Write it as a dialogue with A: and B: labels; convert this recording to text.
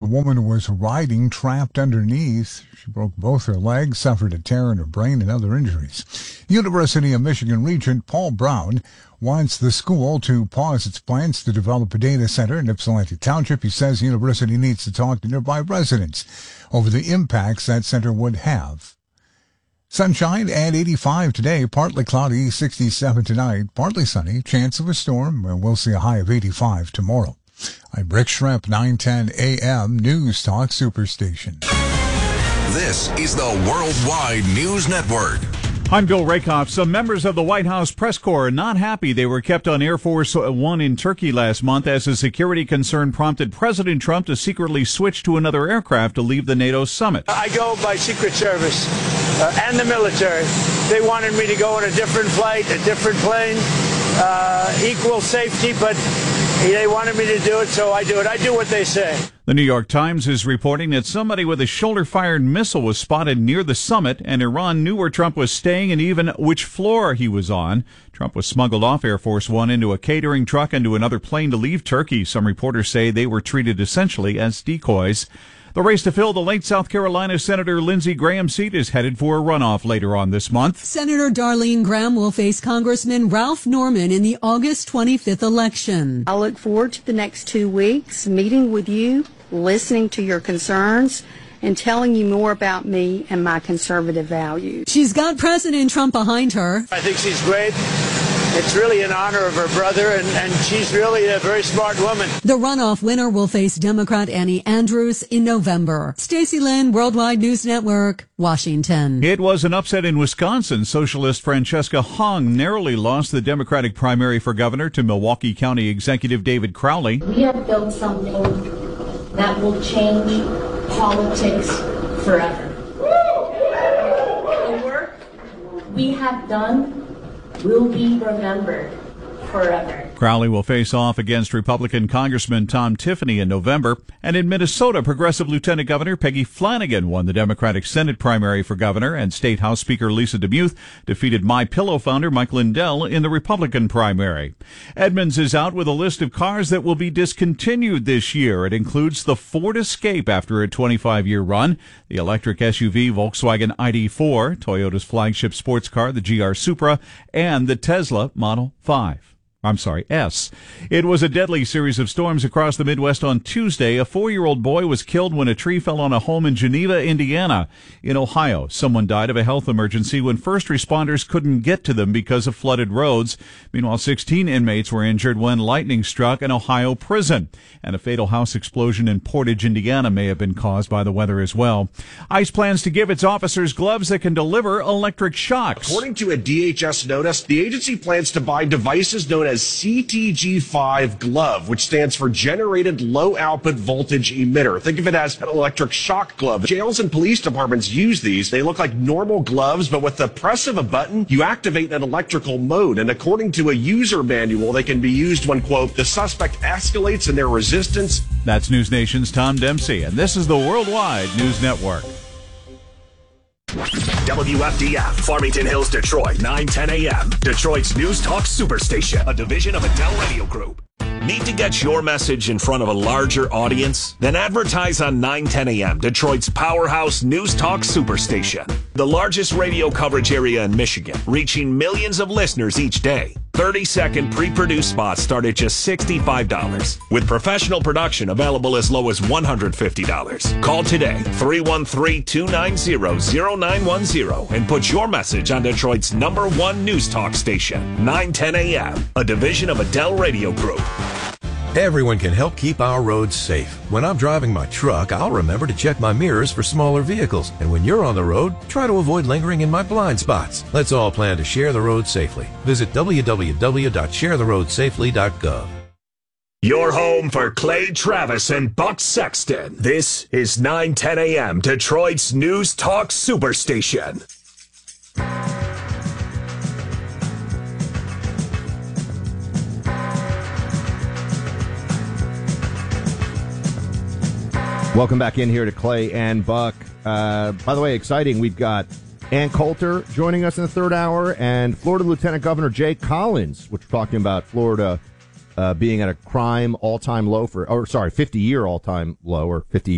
A: woman was riding trapped underneath. She broke both her legs, suffered a tear in her brain, and other injuries. University of Michigan Regent Paul Brown wants the school to pause its plans to develop a data center in Ypsilanti Township. He says the university needs to talk to nearby residents over the impacts that center would have. Sunshine at 85 today, partly cloudy, 67 tonight, partly sunny, chance of a storm, and we'll see a high of 85 tomorrow. I'm Rick Shrimp, 910 AM News Talk Superstation.
B: This is the Worldwide News Network.
C: I'm Bill Rakoff. Some members of the White House press corps are not happy they were kept on Air Force One in Turkey last month as a security concern prompted President Trump to secretly switch to another aircraft to leave the NATO summit.
D: I go by Secret Service and the military. They wanted me to go on a different flight, a different plane, equal safety, but they wanted me to do it, so I do it. I do what they say.
C: The New York Times is reporting that somebody with a shoulder-fired missile was spotted near the summit, and Iran knew where Trump was staying and even which floor he was on. Trump was smuggled off Air Force One into a catering truck and to another plane to leave Turkey. Some reporters say they were treated essentially as decoys. The race to fill the late South Carolina Senator Lindsey Graham seat is headed for a runoff later on this month.
E: Senator Darlene Graham will face Congressman Ralph Norman in the August 25th election.
F: I look forward to the next 2 weeks, meeting with you, listening to your concerns, and telling you more about me and my conservative values.
E: She's got President Trump behind her.
D: I think she's great. It's really an honor of her brother, and she's really a very smart woman.
E: The runoff winner will face Democrat Annie Andrews in November. Stacey Lynn, Worldwide News Network, Washington.
C: It was an upset in Wisconsin. Socialist Francesca Hong narrowly lost the Democratic primary for governor to Milwaukee County Executive David Crowley.
G: We have built something that will change politics forever. The work we have done will be remembered forever.
C: Crowley will face off against Republican Congressman Tom Tiffany in November. And in Minnesota, Progressive Lieutenant Governor Peggy Flanagan won the Democratic Senate primary for governor, and State House Speaker Lisa DeMuth defeated MyPillow founder Mike Lindell in the Republican primary. Edmunds is out with a list of cars that will be discontinued this year. It includes the Ford Escape after a 25-year run, the electric SUV Volkswagen ID4, Toyota's flagship sports car, the GR Supra, and the Tesla Model S. It was a deadly series of storms across the Midwest on Tuesday. A 4-year-old boy was killed when a tree fell on a home in Geneva, Indiana. In Ohio, someone died of a health emergency when first responders couldn't get to them because of flooded roads. Meanwhile, 16 inmates were injured when lightning struck an Ohio prison. And a fatal house explosion in Portage, Indiana may have been caused by the weather as well. ICE plans to give its officers gloves that can deliver electric shocks.
H: According to a DHS notice, the agency plans to buy devices known as CTG5 glove, which stands for Generated Low Output Voltage Emitter. Think of it as an electric shock glove. Jails and police departments use these. They look like normal gloves, but with the press of a button, you activate an electrical mode. And according to a user manual, they can be used when, quote, the suspect escalates in their resistance.
C: That's News Nation's Tom Dempsey, and this is the Worldwide News Network.
I: WFDF, Farmington Hills, Detroit, 9:10 a.m. Detroit's News Talk Superstation, a division of Adele Radio Group. Need to get your message in front of a larger audience? Then advertise on 9:10 a.m., Detroit's powerhouse News Talk Superstation. The largest radio coverage area in Michigan, reaching millions of listeners each day. 30-second pre-produced spots start at just $65, with professional production available as low as $150. Call today, 313-290-0910, and put your message on Detroit's #1 news talk station, 9:10 a.m., a division of Adele Radio Group.
J: Everyone can help keep our roads safe. When I'm driving my truck, I'll remember to check my mirrors for smaller vehicles. And when you're on the road, try to avoid lingering in my blind spots. Let's all plan to share the road safely. Visit www.sharetheroadsafely.gov.
I: Your home for Clay Travis and Buck Sexton. This is 9:10 a.m. Detroit's News Talk Superstation.
K: Welcome back in here to Clay and Buck. By the way, exciting. We've got Ann Coulter joining us in the third hour, and Florida Lieutenant Governor Jay Collins, which we're talking about Florida being at a crime all-time low 50-year all-time low, or 50